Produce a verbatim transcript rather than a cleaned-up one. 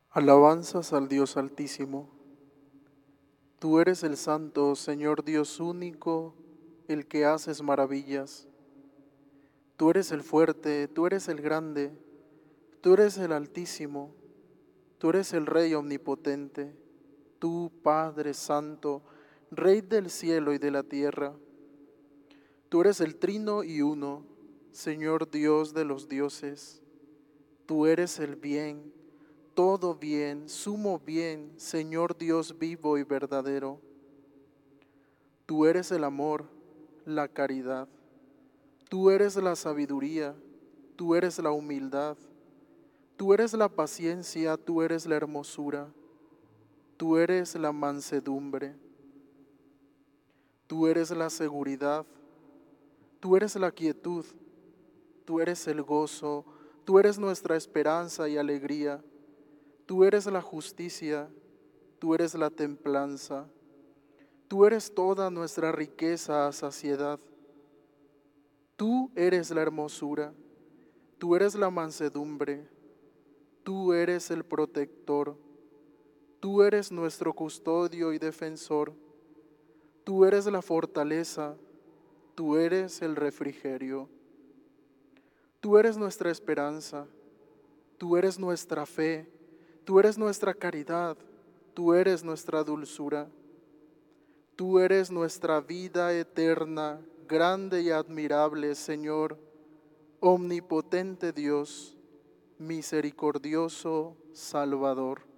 Alabanzas al Dios Altísimo. Tú eres el Santo, Señor Dios único, el que haces maravillas. Tú eres el fuerte, tú eres el grande, tú eres el Altísimo, tú eres el Rey omnipotente, tú, Padre Santo, Rey del cielo y de la tierra. Tú eres el Trino y Uno, Señor Dios de los dioses. Tú eres el bien, todo bien, sumo bien, Señor Dios vivo y verdadero. Tú eres el amor, la caridad. Tú eres la sabiduría, tú eres la humildad. Tú eres la paciencia, tú eres la hermosura. Tú eres la mansedumbre. Tú eres la seguridad. Tú eres la quietud. Tú eres el gozo. Tú eres nuestra esperanza y alegría. Tú eres la justicia. Tú eres la templanza. Tú eres toda nuestra riqueza a saciedad. Tú eres la hermosura. Tú eres la mansedumbre. Tú eres el protector. Tú eres nuestro custodio y defensor. Tú eres la fortaleza. Tú eres el refrigerio. Tú eres nuestra esperanza. Tú eres nuestra fe. Tú eres nuestra caridad. Tú eres nuestra dulzura. Tú eres nuestra vida eterna, grande y admirable, Señor, omnipotente Dios, misericordioso Salvador.